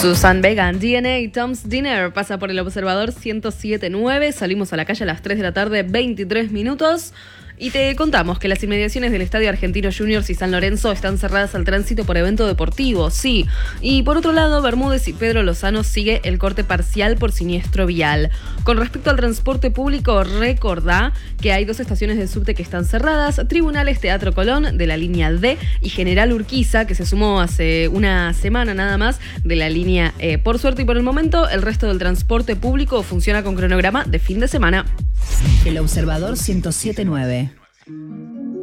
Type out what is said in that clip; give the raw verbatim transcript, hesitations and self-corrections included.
Susan Vega, D N A, Tom's Dinner, pasa por el Observador ciento siete punto nueve. Salimos a la calle a las tres de la tarde, veintitrés minutos. Y te contamos que las inmediaciones del Estadio Argentino Juniors y San Lorenzo están cerradas al tránsito por evento deportivo, sí. Y por otro lado, Bermúdez y Pedro Lozano sigue el corte parcial por siniestro vial. Con respecto al transporte público, recordá que hay dos estaciones de subte que están cerradas: Tribunales Teatro Colón de la línea D y General Urquiza, que se sumó hace una semana nada más, de la línea E. Por suerte y por el momento, el resto del transporte público funciona con cronograma de fin de semana. El Observador ciento siete punto nueve.